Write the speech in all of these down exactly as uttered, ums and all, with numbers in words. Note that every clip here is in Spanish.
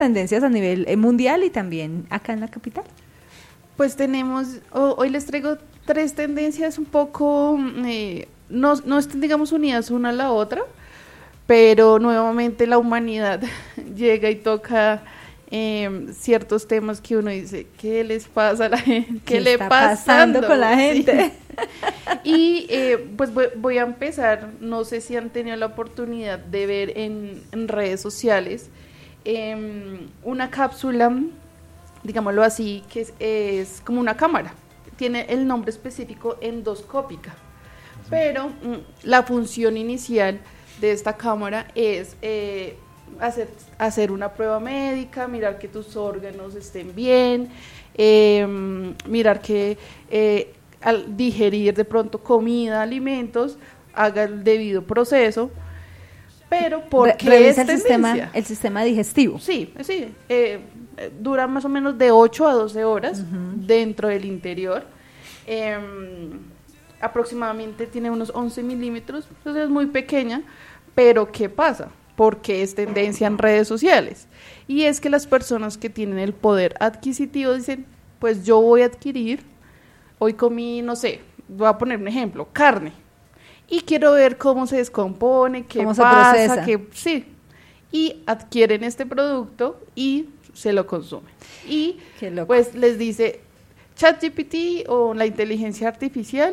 tendencias a nivel eh, mundial y también acá en la capital. Pues tenemos, oh, hoy les traigo tres tendencias un poco, eh, no, no están, digamos, unidas una a la otra, pero nuevamente la humanidad llega y toca eh, ciertos temas que uno dice, ¿qué les pasa a la gente? ¿Qué, ¿Qué le está pasando? pasando con la gente? Sí. Y eh, pues voy, voy a empezar, no sé si han tenido la oportunidad de ver en, en redes sociales eh, una cápsula, digámoslo así, que es, es como una cámara, tiene el nombre específico endoscópica, pero mm, la función inicial de esta cámara es eh, hacer, hacer una prueba médica, mirar que tus órganos estén bien, eh, mirar que eh, al digerir de pronto comida, alimentos, haga el debido proceso. Pero ¿por qué revisa es el sistema, el sistema digestivo? Sí, sí, eh, dura más o menos de ocho a doce horas uh-huh. dentro del interior. Eh, aproximadamente tiene unos once milímetros, entonces es muy pequeña, pero ¿qué pasa? Porque es tendencia en redes sociales. Y es que las personas que tienen el poder adquisitivo dicen, pues yo voy a adquirir, hoy comí, no sé, voy a poner un ejemplo, carne. Y quiero ver cómo se descompone, qué ¿Cómo pasa, se procesa? qué, sí. Y adquieren este producto y se lo consumen. Y pues les dice, ChatGPT o la inteligencia artificial,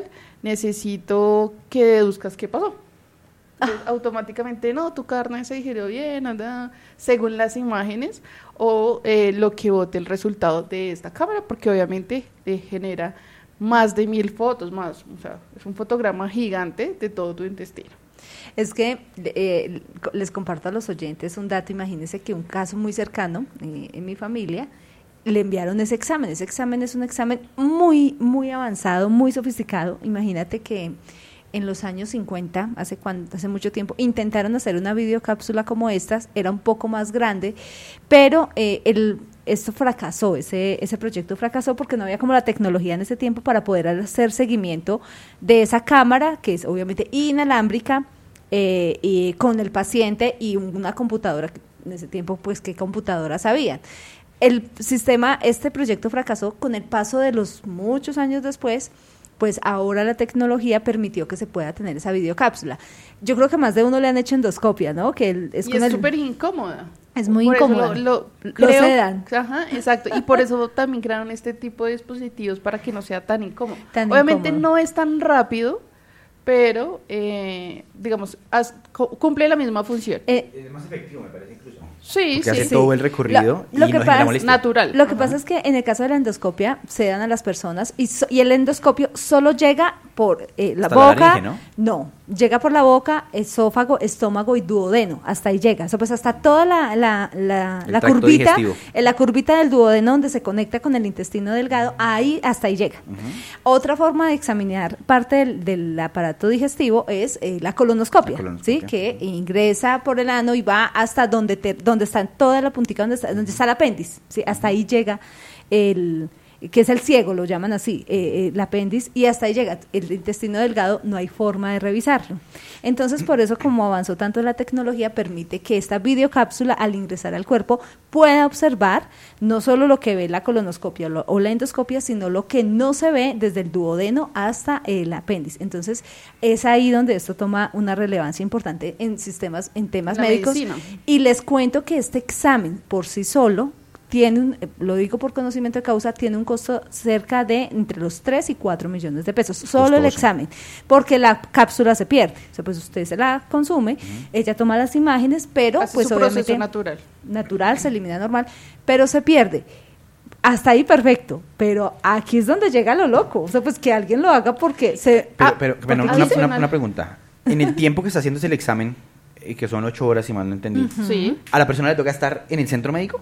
necesito que deduzcas qué pasó. Entonces, ah. automáticamente, no, tu carne se digerió bien, anda, según las imágenes o eh, lo que bote el resultado de esta cámara, porque obviamente eh, genera más de mil fotos, más, o sea, es un fotograma gigante de todo tu intestino. Es que eh, les comparto a los oyentes un dato, imagínense que un caso muy cercano eh, en mi familia, le enviaron ese examen, ese examen es un examen muy, muy avanzado, muy sofisticado, imagínate que en los años cincuenta, hace, cuando, hace mucho tiempo, intentaron hacer una videocápsula como estas, era un poco más grande, pero eh, el... esto fracasó, ese, ese proyecto fracasó porque no había como la tecnología en ese tiempo para poder hacer seguimiento de esa cámara, que es obviamente inalámbrica, eh, y con el paciente y una computadora, en ese tiempo pues qué computadoras había. El sistema, este proyecto fracasó. Con el paso de los muchos años después, pues ahora la tecnología permitió que se pueda tener esa videocápsula. Yo creo que más de uno le han hecho endoscopia, ¿no? Que el, es y es súper incómoda. Es muy por incómoda. Eso lo, lo, lo creo, sedan. Ajá, exacto. Y por eso también crearon este tipo de dispositivos para que no sea tan incómodo. Tan Obviamente incómodo. no es tan rápido, pero, eh, digamos, as, cumple la misma función. Eh, es más efectivo, me parece incluso. Sí, Porque sí. hace sí. todo el recorrido lo, lo y que no pasa, genera molestia. Natural. Lo que Ajá. pasa es que en el caso de la endoscopia se dan a las personas y, so, y el endoscopio solo llega por eh, la hasta boca. La laringe, ¿no? No, llega por la boca, esófago, estómago y duodeno, hasta ahí llega. O sea, pues hasta toda la, la, la, la curvita, eh, la curvita del duodeno donde se conecta con el intestino delgado, ahí hasta ahí llega. Uh-huh. Otra forma de examinar parte del, del aparato digestivo es eh, la colonoscopia, la colonoscopia, ¿sí? Que ingresa por el ano y va hasta donde te, donde está toda la puntica, donde está, donde está el apéndice, ¿sí? Hasta ahí llega el, que es el ciego, lo llaman así, eh, eh, el apéndice, y hasta ahí llega el intestino delgado, no hay forma de revisarlo. Entonces, por eso, como avanzó tanto la tecnología, permite que esta videocápsula, al ingresar al cuerpo, pueda observar no solo lo que ve la colonoscopia lo, o la endoscopia, sino lo que no se ve desde el duodeno hasta el apéndice. Entonces, es ahí donde esto toma una relevancia importante en sistemas, en temas la médicos. Medicina. Y les cuento que este examen por sí solo tiene un, lo digo por conocimiento de causa, tiene un costo cerca de entre los tres y cuatro millones de pesos, solo costoso. El examen, porque la cápsula se pierde, o sea, pues usted se la consume, uh-huh. ella toma las imágenes, pero hace pues su obviamente proceso natural, natural, se elimina normal, pero se pierde. Hasta ahí perfecto, pero aquí es donde llega lo loco, o sea, pues que alguien lo haga porque se... Pero, ah, pero, pero una, una, una pregunta, en el tiempo que está haciéndose el examen, eh, que son ocho horas, si mal no entendí, uh-huh. sí. ¿a la persona le toca estar en el centro médico?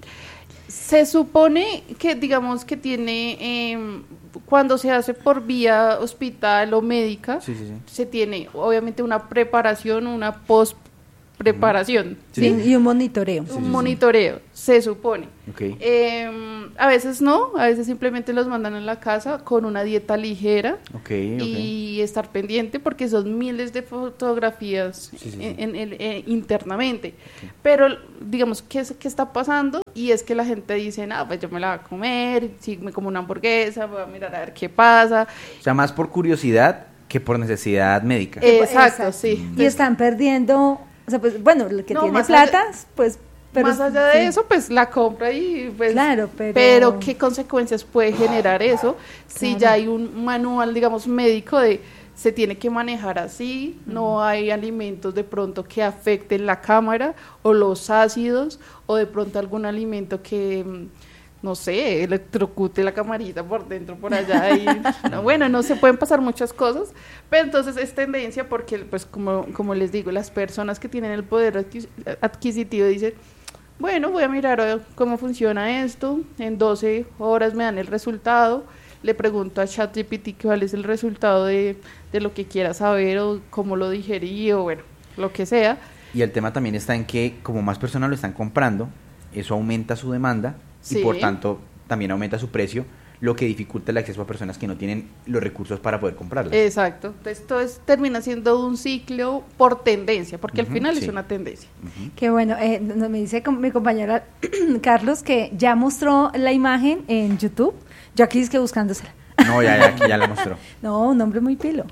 Se supone que, digamos, que tiene, eh, cuando se hace por vía hospital o médica, sí, sí, sí. se tiene obviamente una preparación, una post preparación. Sí, ¿sí? Y un monitoreo. Un sí, sí, monitoreo, sí. Se supone. Okay. Eh, a veces no, a veces simplemente los mandan a la casa con una dieta ligera okay, y okay. estar pendiente porque son miles de fotografías sí, sí, sí. En, en, en, internamente. Okay. Pero, digamos, ¿qué, ¿qué está pasando? Y es que la gente dice, ah, pues yo me la voy a comer, si me como una hamburguesa, voy a mirar a ver qué pasa. O sea, más por curiosidad que por necesidad médica. Exacto, Exacto. sí. Y están perdiendo... O sea, pues, bueno, el que no, tiene plata, allá, pues... Pero más allá de sí. eso, pues, la compra y, pues... Claro, pero... Pero, ¿qué consecuencias puede generar eso? Claro. Si ya hay un manual, digamos, médico de... Se tiene que manejar así, uh-huh. no hay alimentos de pronto que afecten la cámara, o los ácidos, o de pronto algún alimento que... no sé, electrocute la camarita por dentro, por allá, y no, bueno, no se pueden pasar muchas cosas, pero entonces es tendencia porque, pues, como, como les digo, las personas que tienen el poder adquisitivo dicen, bueno, voy a mirar cómo funciona esto, en doce horas me dan el resultado, le pregunto a ChatGPT cuál es el resultado de, de lo que quiera saber, o cómo lo digerí, o bueno, lo que sea. Y el tema también está en que, como más personas lo están comprando, eso aumenta su demanda, sí. y por tanto también aumenta su precio, lo que dificulta el acceso a personas que no tienen los recursos para poder comprarlas. Exacto, esto es, termina siendo un ciclo por tendencia, porque uh-huh, al final sí. es una tendencia. Uh-huh. Qué bueno, eh, me dice mi compañera Carlos que ya mostró la imagen en YouTube, yo aquí es que buscándosela. No, ya, ya, aquí ya la mostró. No, un hombre muy pilo.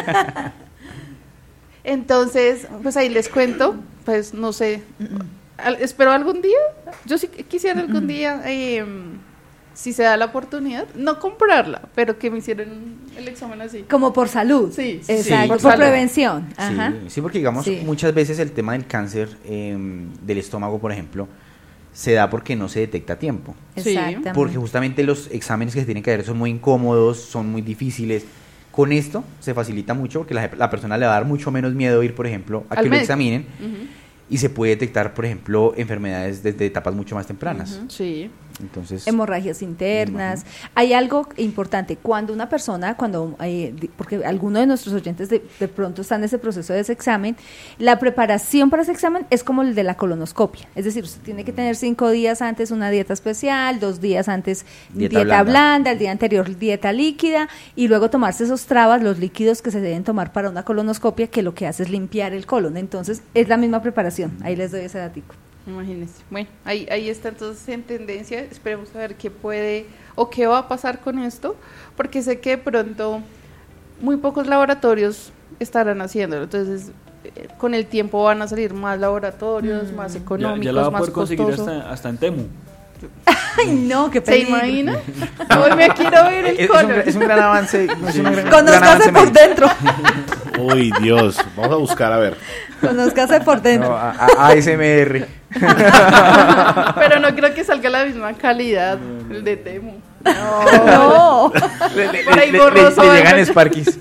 Entonces, pues ahí les cuento, pues no sé... Uh-uh. Espero algún día, yo sí quisiera algún día, eh, si se da la oportunidad, no comprarla, pero que me hicieran el examen así. Como por salud. Sí, exacto, sí, por, por prevención. Ajá. Sí, sí, porque digamos, sí. muchas veces el tema del cáncer eh, del estómago, por ejemplo, se da porque no se detecta a tiempo. Exactamente. Porque justamente los exámenes que se tienen que hacer son muy incómodos, son muy difíciles. Con esto se facilita mucho porque la, la persona le va a dar mucho menos miedo ir, por ejemplo, a Al que médico. Lo examinen. Uh-huh. Y se puede detectar, por ejemplo, enfermedades desde etapas mucho más tempranas. Uh-huh, sí. Entonces, hemorragias internas. Uh-huh. Hay algo importante. Cuando una persona, cuando eh, porque alguno de nuestros oyentes de, de pronto está en ese proceso de ese examen, la preparación para ese examen es como el de la colonoscopia. Es decir, usted tiene que tener cinco días antes una dieta especial, dos días antes dieta, dieta blanda. blanda, el día anterior dieta líquida, y luego tomarse esos trabas, los líquidos que se deben tomar para una colonoscopia, que lo que hace es limpiar el colon. Entonces, es la misma preparación. Ahí les doy ese datico. Imagínense. Bueno, ahí, ahí está entonces en tendencia. Esperemos a ver qué puede o qué va a pasar con esto, porque sé que de pronto muy pocos laboratorios estarán haciéndolo. Entonces, eh, con el tiempo van a salir más laboratorios, mm. más económicos, ya, ya la va a más poder costosos. conseguir hasta, hasta en Temu. Ay, no, qué peligro. ¿Se imagina? Hoy me quiero ver el es, color. Es un, es un gran avance. No es un gran, Conózcase por dentro. Uy, Dios. Vamos a buscar a ver. Conózcase por dentro. No, a, a, A S M R. Pero no creo que salga la misma calidad el de Temu. No. no. Le, le, por ahí le, borroso. Le, le llegan Sparkies.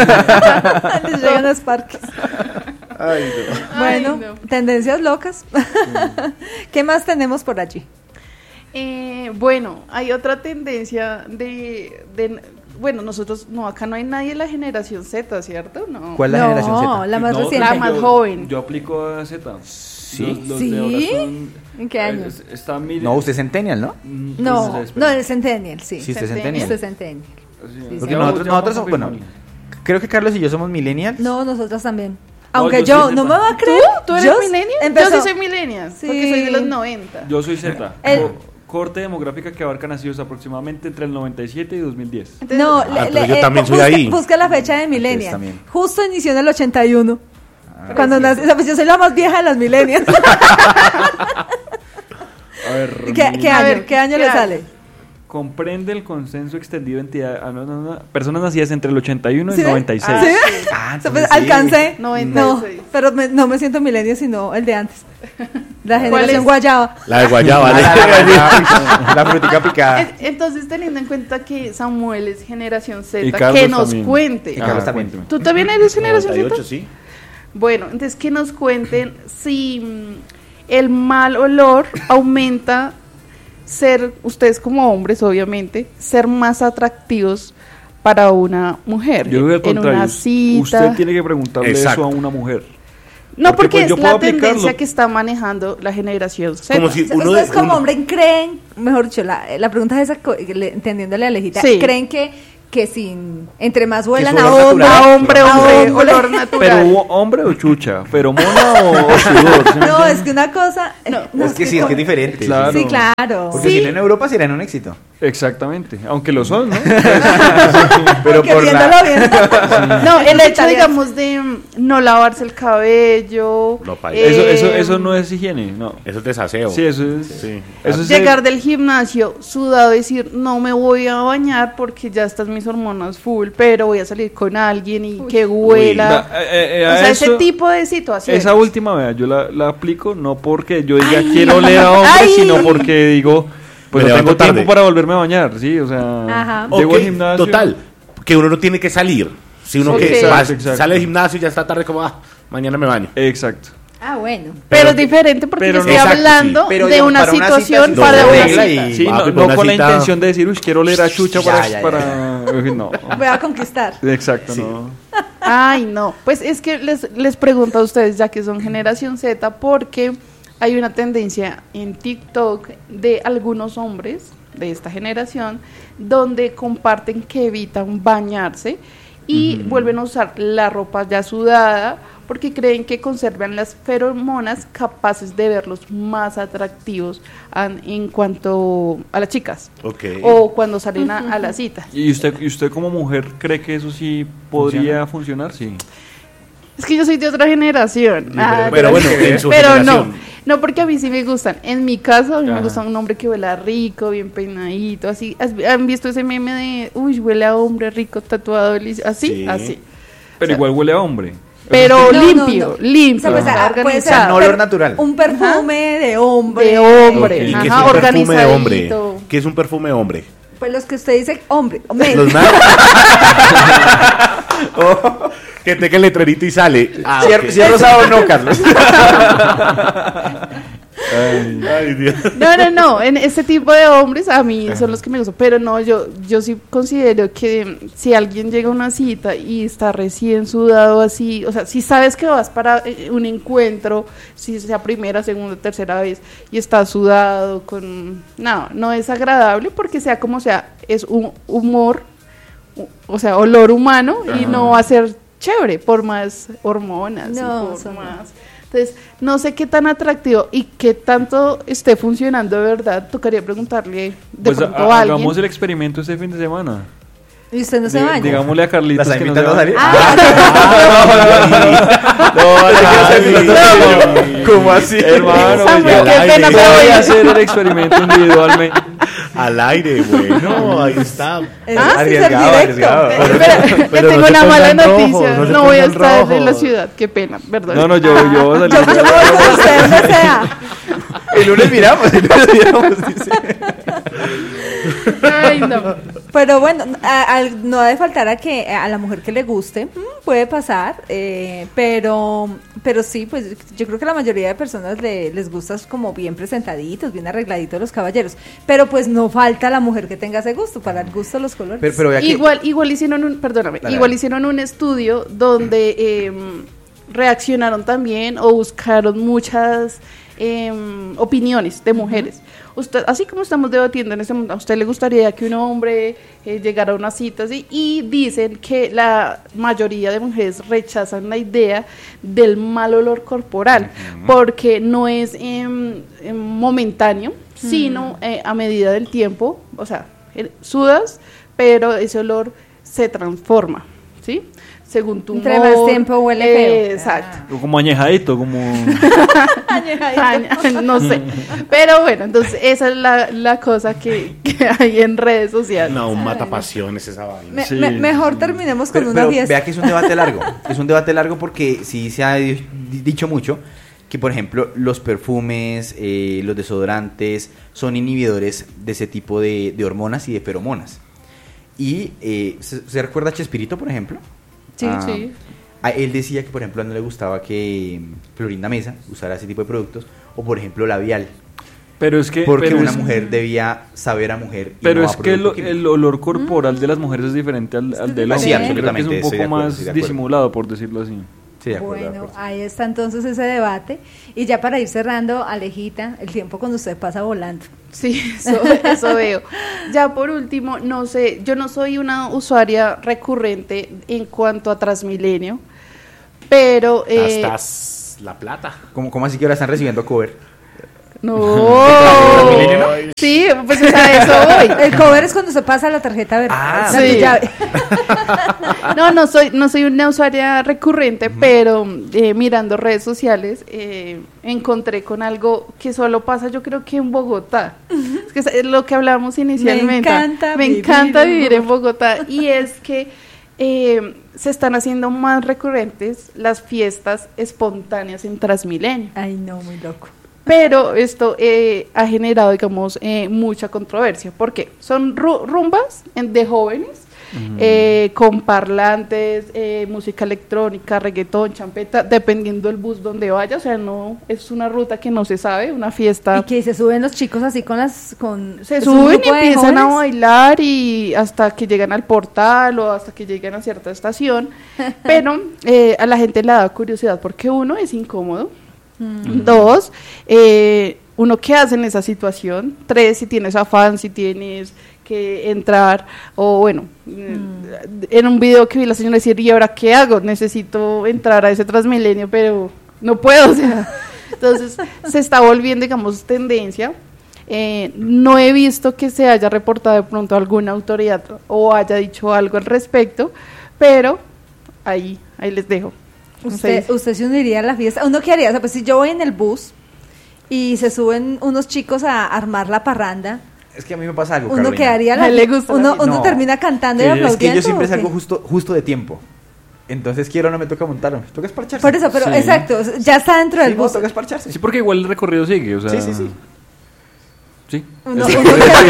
Le llegan Sparkies. Ay, no. Bueno, Ay, no. tendencias locas. ¿Qué más tenemos por allí? Eh, bueno, hay otra tendencia de, de, bueno, nosotros, no, acá no hay nadie de la generación Z, ¿cierto? No. ¿Cuál es la no, generación Z? No, la más no, reciente. La más joven. Yo aplico a Z. ¿Sí? Los, los ¿Sí? de ahora son, ¿En qué año? Es, está mil... No, usted es Centennial, ¿no? No, pues, no, es Centennial, sí. Sí, usted es Centennial. Usted es Centennial. Sí, Porque nosotros, nosotros bueno, creo que Carlos y yo somos millennials. No, nosotras también. Aunque no, yo, yo, ¿no me va a creer? ¿Tú? ¿Tú eres yo millennial? empezó... Yo sí soy millennial, sí. Porque soy de los noventa. Yo soy Z. El... Co- corte demográfica que abarca nacidos aproximadamente entre el noventa y siete y dos mil diez. Entonces, no, ah, le, yo eh, también soy busca, ahí. Busca la fecha de millennial. Justo inició en el ochenta y uno. Ah, cuando nací, o sea, pues yo soy la más vieja de las millennials. A ver, ¿Qué, qué año, ver, ¿qué año ¿qué le año? Sale? Comprende el consenso extendido de entidad, ah, no, no, no, personas nacidas entre el ochenta y uno y ¿Sí? el noventa y seis. ¿Sí? Ah, o sea, pues, alcancé. noventa y seis. No, pero me, no me siento millennial, sino el de antes. La generación guayaba. La de guayaba. La, la, la, la, la frutica picada. Entonces, teniendo en cuenta que Samuel es generación Z, Carlos que nos también. cuente. Y Carlos ah, también. ¿Tú también eres generación noventa y ocho, Z? sí. Bueno, entonces que nos cuenten si mm, el mal olor aumenta ser, ustedes como hombres obviamente, ser más atractivos para una mujer. Yo creo que al en contrario, una cita. usted tiene que preguntarle Exacto. eso a una mujer. No, porque, porque pues, es la tendencia aplicarlo. que está manejando la generación Z. Como si uno ustedes de, como uno... hombre creen, mejor dicho, la, la pregunta es esa, entendiéndole a Alejita, sí. ¿creen que que sin entre más vuelan a hombre, a hombre, a hombre, olor natural? Pero hombre o chucha, pero mona o, o sudor. No, es que una cosa, no, no, es que, que sí, con... es que es diferente. Claro. Sí, claro. Porque sí. si no en Europa serían un éxito. Exactamente, aunque lo son, ¿no? Pero por la... bien. No, el hecho, digamos, de no lavarse el cabello. No, eh... eso, eso, eso no es higiene, no. Eso es desaseo. Sí, eso es. Sí. Eso es llegar el... del gimnasio sudado y decir, no me voy a bañar porque ya están mis hormonas full, pero voy a salir con alguien y Uy. que huela. Da, eh, eh, o sea, eso, ese tipo de situaciones. Esa última vez yo la, la aplico no porque yo diga Ay. quiero oler a hombre, Ay. sino porque digo... Pues no tengo tiempo para volverme a bañar, sí, o sea, Ajá. llego okay, al gimnasio. Total, que uno no tiene que salir. Si uno okay. que exacto, va, exacto. sale del gimnasio y ya está tarde, como, ah, mañana me baño. Exacto. Ah, bueno. Pero, pero es diferente porque yo estoy no, hablando exacto, sí. pero de una para situación una cita, para una cita. Y, sí, no, no con la intención de decir, uy, quiero leer a chucha ya, para... Ya, ya, para... No. Voy a conquistar. Exacto, sí. no. Ay, no. Pues es que les, les pregunto a ustedes, ya que son generación Z, porque hay una tendencia en TikTok de algunos hombres de esta generación donde comparten que evitan bañarse y uh-huh. vuelven a usar la ropa ya sudada porque creen que conservan las feromonas capaces de verlos más atractivos an, en cuanto a las chicas okay. o cuando salen a, a la cita. ¿Y usted, ¿Y usted como mujer cree que eso sí podría ¿Funciona? funcionar? Sí. Es que yo soy de otra generación. Sí, ah, pero, pero bueno, en su pero generación. no. No, porque a mí sí me gustan. En mi caso, a mí Ajá. me gusta un hombre que huela rico, bien peinadito, así. ¿Han visto ese meme de, uy, huele a hombre rico, tatuado, delicioso? Así, sí. así. Pero o sea, igual huele a hombre. Pero no, limpio, no, no. limpio. O sea, pues, puede ser un olor natural. Un perfume Ajá. de hombre. De hombre. Okay. ¿Y qué es un perfume de hombre? ¿Qué es un perfume de hombre? Pues los que usted dice, hombre. Los más... oh. Que tenga el letrerito y sale. Ah, si, okay. si es rosado o no, Carlos. Ay, ay, Dios. No, no, no. En este tipo de hombres a mí son los que me gustan. Pero no, yo, yo sí considero que si alguien llega a una cita y está recién sudado así, o sea, si sabes que vas para un encuentro, si sea primera, segunda, tercera vez, y estás sudado con... No, no es agradable porque sea como sea, es un humor, o sea, olor humano Ajá. y no va a ser chévere, por más hormonas no, y por más... Entonces, no sé qué tan atractivo y qué tanto esté funcionando de verdad. Tocaría preguntarle de pues pronto a, a alguien. Hagamos el experimento este fin de semana. ¿Y usted no se D- baña? Digámosle a Carlitos que no se baña. ¿Cómo así? Hermano, Samuel, qué pena, pero voy a hacer el experimento individualmente. Al aire, bueno, ahí está. Ah, arriesgado, arriesgado. Pero, pero tengo no una mala noticia, rojo, no, no voy a estar rojo. en la ciudad, qué pena, perdón. No, no, yo, yo voy a salir. Yo, yo voy con usted, donde sea. El lunes miramos, el lunes miramos, dice. Ay, no. Pero bueno, a, a, no ha de faltar a que a la mujer que le guste, puede pasar, eh, pero pero sí, pues yo creo que la mayoría de personas le, les gusta como bien presentaditos, bien arregladitos los caballeros, pero pues no falta la mujer que tenga ese gusto, para el gusto de los colores. Pero, pero igual, que... igual hicieron un, perdóname, Dale. igual hicieron un estudio donde eh, reaccionaron también o buscaron muchas eh, opiniones de mujeres. Uh-huh. Usted, así como estamos debatiendo en este momento, ¿a usted le gustaría que un hombre eh, llegara a una cita así? Y dicen que la mayoría de mujeres rechazan la idea del mal olor corporal, uh-huh. porque no es eh, eh, momentáneo, uh-huh. sino eh, a medida del tiempo, o sea, eh, sudas, pero ese olor se transforma, ¿sí? Según tu Entre humor. más tiempo huele feo. Eh, exacto. Ah. Como añejadito, como... añejadito. No sé. Pero bueno, entonces esa es la, la cosa que, que hay en redes sociales. No, un matapasiones esa vaina. Me, sí. me, mejor terminemos con pero, una pero fiesta. Vea que es un debate largo. Es un debate largo porque sí se ha dicho mucho que, por ejemplo, los perfumes, eh, los desodorantes son inhibidores de ese tipo de, de hormonas y de feromonas. Y, eh, ¿se, ¿se recuerda a Chespirito, por ejemplo? Sí, ah, sí. A él decía que, por ejemplo, a él no le gustaba que Florinda Mesa usara ese tipo de productos, o por ejemplo labial. Pero es que porque pero una es, mujer debía saber a mujer. Y pero no es que el, el olor corporal mm. de las mujeres es diferente al, al del hombre. Sí, Creo que es un poco más disimulado, por decirlo así. Sí, de acuerdo, bueno, de acuerdo. ahí está entonces ese debate. Y ya para ir cerrando, Alejita, el tiempo cuando usted pasa volando. Sí, eso, eso veo. Ya por último, no sé, yo no soy una usuaria recurrente en cuanto a Transmilenio, pero... Eh, Gastas la plata. ¿Cómo, ¿Cómo así que ahora están recibiendo cover? No. Sí, pues o sea, eso voy. El cover es cuando se pasa la tarjeta verde. Ah, la sí. llave. No, no soy, no soy una usuaria recurrente, uh-huh. pero eh, mirando redes sociales eh, encontré con algo que solo pasa, yo creo que en Bogotá. Uh-huh. Es que es lo que hablábamos inicialmente. Me encanta, Me vivir, encanta vivir en Bogotá. Y es que eh, se están haciendo más recurrentes las fiestas espontáneas en Transmilenio. Ay, no, muy loco. Pero esto eh, ha generado, digamos, eh, mucha controversia. ¿Por qué? Son ru- rumbas en, de jóvenes, uh-huh. eh, con parlantes, eh, música electrónica, reggaetón, champeta, dependiendo del bus donde vaya. O sea, no es una ruta que no se sabe, una fiesta. Y que se suben los chicos así con las... con Se suben y empiezan a bailar y hasta que llegan al portal o hasta que llegan a cierta estación. Pero eh, a la gente le da curiosidad porque uno, es incómodo. Mm. Dos, eh, uno qué hace en esa situación. Tres, si tienes afán, si tienes que entrar o bueno, mm. en un video que vi la señora decir, ¿y ahora qué hago? Necesito entrar a ese Transmilenio, pero no puedo, o sea, entonces se está volviendo, digamos, tendencia. Eh, no he visto que se haya reportado de pronto alguna autoridad o haya dicho algo al respecto, pero ahí, ahí les dejo. Usted, usted se uniría a la fiesta. ¿Uno qué haría? O sea, pues si yo voy en el bus y se suben unos chicos a armar la parranda. Es que a mí me pasa algo, Uno Carolina. quedaría la, le gusta uno, la uno no, termina cantando y aplaudiendo. Es que yo siempre salgo justo, justo de tiempo. Entonces quiero no me toca montarme, toca esparcharse. Por eso, pero sí. exacto, ya está dentro del sí, bus. No, toca esparcharse. Sí, porque igual el recorrido sigue, o sea. Sí, sí, sí. Sí. Uno, el uno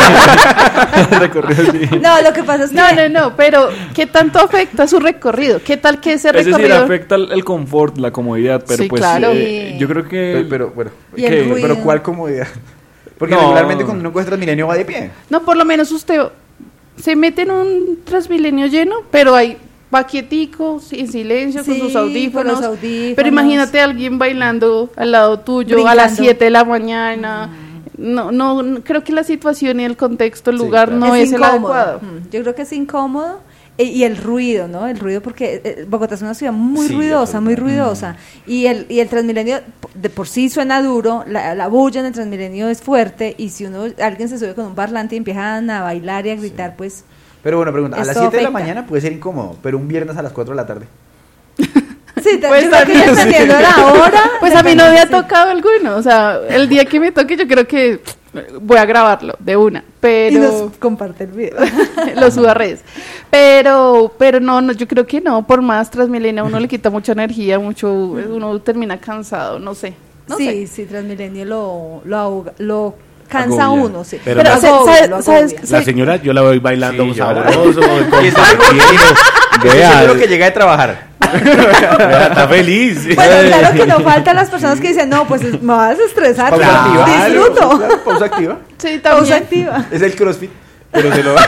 el recorrido sigue. No, lo que pasa es que... No, no, no, pero ¿qué tanto afecta su recorrido? ¿Qué tal que ese es recorrido? decir, afecta el, el confort, la comodidad, pero Sí, pues claro. eh, yo creo que... Pero, pero bueno, Y el ¿qué? ruido. Pero ¿cuál comodidad? Porque No. regularmente cuando uno coge Transmilenio va de pie. No, por lo menos usted se mete en un Transmilenio lleno, pero ahí va quietico, en silencio, Sí, con sus audífonos. con los audífonos. Pero imagínate a alguien bailando al lado tuyo Brincando. a las siete de la mañana. Mm. No, no, no, creo que la situación y el contexto, el Sí, lugar claro. no es, el incómodo. adecuado. Mm, Yo creo que es incómodo. E- Y el ruido, ¿no? El ruido porque eh, Bogotá es una ciudad muy Sí, ruidosa, muy absolutamente. ruidosa. Y el y el Transmilenio de por sí suena duro, la, la bulla en el Transmilenio es fuerte y si uno alguien se sube con un parlante y empiezan a bailar y a gritar, sí. pues... Pero bueno, pregunta, a las Esto siete de la afecta. mañana puede ser incómodo, pero un viernes a las cuatro de la tarde. Sí, te, Pues yo creo que también, dependiendo sí. de la hora... Pues a mí no depende, me ha sí. tocado alguno, o sea, el día que me toque yo creo que voy a grabarlo de una, pero... Y nos comparte el video. lo subo a redes. Pero, pero no, no, yo creo que no, por más Transmilenio uno le quita mucha energía, mucho, uno termina cansado, no sé. No sí, sé. sí, Transmilenio lo, lo, ahoga- lo cansa a Agobia. uno, sí. Pero Pero, la- se- agobia, ¿sabes- lo sabes- agobia. La Sí. señora, yo la voy bailando Sí, yo la- sabroso, Y estoy seguro, estoy seguro que llega de trabajar. está feliz. Bueno, claro que no faltan las personas que dicen, no, pues me vas a desestresar, Pausa pero activa. disfruto. Claro, pausa activa. Sí, Pausa también. activa. Es el CrossFit. Pero se lo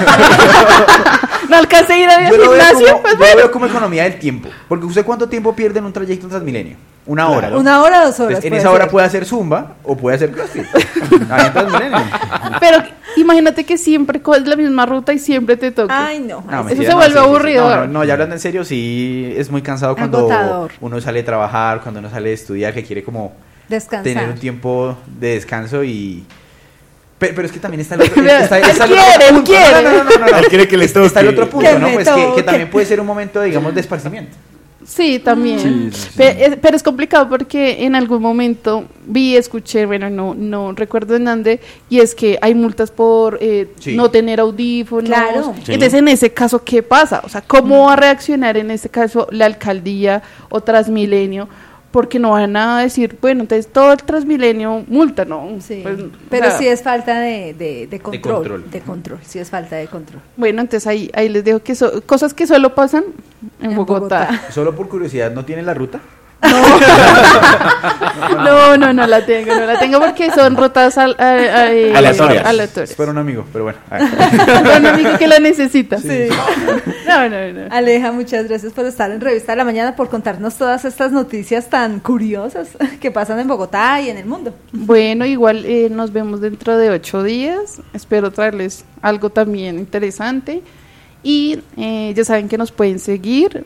No alcancé a ir al Yo lo veo gimnasio, como, pues yo lo bueno. veo como economía del tiempo. Porque usted cuánto tiempo pierde en un trayecto en Transmilenio? Una hora. ¿no? Una hora, dos horas. Entonces, en puede esa hora ser. puede hacer zumba o puede hacer CrossFit. Ahí en Transmilenio. Pero imagínate que siempre coges la misma ruta y siempre te toca. Ay, no. No, ay, mentira, se no, vuelve sí, sí, sí. aburrido. No, no, no, ya hablando en serio, sí es muy cansado cuando Agotador. uno sale a trabajar, cuando uno sale a estudiar, que quiere como descansar. tener un tiempo de descanso y... Pero, pero es que también está el otro, Vea, está, él está el quiere, otro él punto. quiere. No, no, no, no, no, no. Él quiere que le toque. Está el otro punto, Que ¿no? me Pues que, toque. que también puede ser un momento, digamos, de esparcimiento. Sí, también. Sí, sí, sí. Pe- es- Pero es complicado porque en algún momento vi, escuché, bueno, no no recuerdo en dónde, y es que hay multas por eh, Sí. no tener audífonos. Claro. Sí. Entonces, en ese caso, ¿qué pasa? O sea, ¿cómo va a reaccionar en este caso la alcaldía o Transmilenio? Porque no van a decir, bueno, entonces todo el Transmilenio multa, ¿no? Sí, Pues, pero o sea, sí es falta de, de, de control, de control. control. Sí es falta de control. Bueno, entonces ahí, ahí les dejo que so- cosas que solo pasan en, En Bogotá. Bogotá. Solo por curiosidad, ¿no tiene la ruta? No, no, no la tengo, no la tengo porque son rotas al, a, a, a, aleatorias. aleatorias. Es para un amigo, pero bueno. Para un amigo que la necesita. Sí. No, no, no. Aleja, muchas gracias por estar en Revista de la Mañana, por contarnos todas estas noticias tan curiosas que pasan en Bogotá y en el mundo. Bueno, igual eh, nos vemos dentro de ocho días. Espero traerles algo también interesante. Y eh, ya saben que nos pueden seguir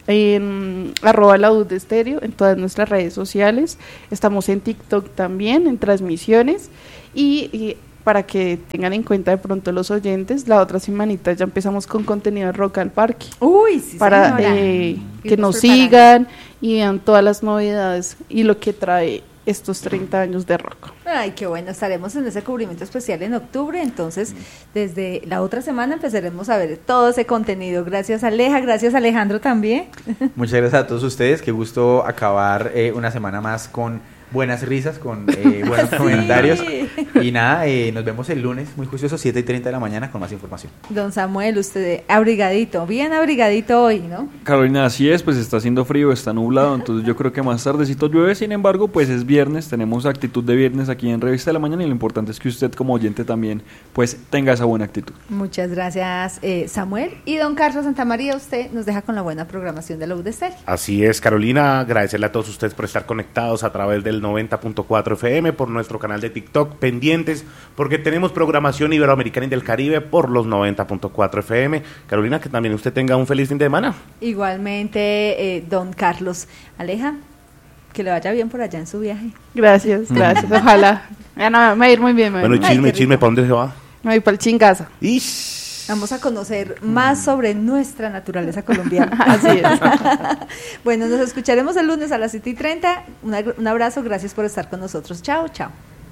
en arroba la U de Estéreo en todas nuestras redes sociales. Estamos en TikTok también, en transmisiones. Y, y para que tengan en cuenta de pronto los oyentes, la otra semanita ya empezamos con contenido de Rock al Parque. Uy, sí, para eh, que nos sigan y vean todas las novedades y lo que trae estos treinta años de rock. Ay, qué bueno, estaremos en ese cubrimiento especial en octubre, entonces desde la otra semana empezaremos a ver todo ese contenido. Gracias Aleja, gracias Alejandro también. Muchas gracias a todos ustedes, qué gusto acabar eh, una semana más con buenas risas, con eh, buenos sí. comentarios. Y nada, eh, nos vemos el lunes, muy juicioso, siete y treinta de la mañana con más información. Don Samuel, usted abrigadito, bien abrigadito hoy, ¿no? Carolina, así es, pues está haciendo frío, está nublado, entonces yo creo que más tardecito llueve, sin embargo, pues es viernes, tenemos actitud de viernes aquí en Revista de la Mañana y lo importante es que usted como oyente también, pues tenga esa buena actitud. Muchas gracias, eh, Samuel. Y don Carlos Santamaría, usted nos deja con la buena programación de la U de Estéreo. Así es, Carolina, agradecerle a todos ustedes por estar conectados a través del noventa punto cuatro F M, por nuestro canal de TikTok, pendientes, porque tenemos programación iberoamericana y del Caribe por los noventa punto cuatro F M. Carolina, que también usted tenga un feliz fin de semana. Igualmente, eh, don Carlos. Aleja, que le vaya bien por allá en su viaje. Gracias, gracias, ojalá. Ya no, me va a ir muy bien. Me bueno, chisme, chisme, ¿para dónde se va? Me voy para el Chingaza. Ish. Vamos a conocer más sobre nuestra naturaleza colombiana. Así es. Bueno, nos escucharemos el lunes a las siete y treinta. Un, un abrazo, gracias por estar con nosotros. Chao, chao.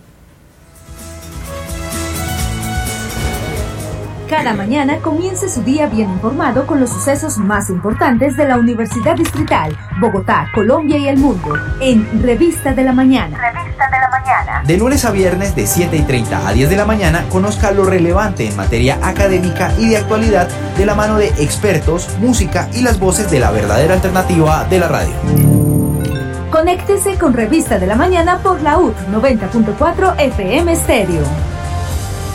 Cada mañana comience su día bien informado con los sucesos más importantes de la Universidad Distrital, Bogotá, Colombia y el mundo, en Revista de la Mañana. Revista de la Mañana. De lunes a viernes de siete y treinta a diez de la mañana, conozca lo relevante en materia académica y de actualidad de la mano de expertos, música y las voces de la verdadera alternativa de la radio. Conéctese con Revista de la Mañana por la U T noventa punto cuatro F M Estéreo.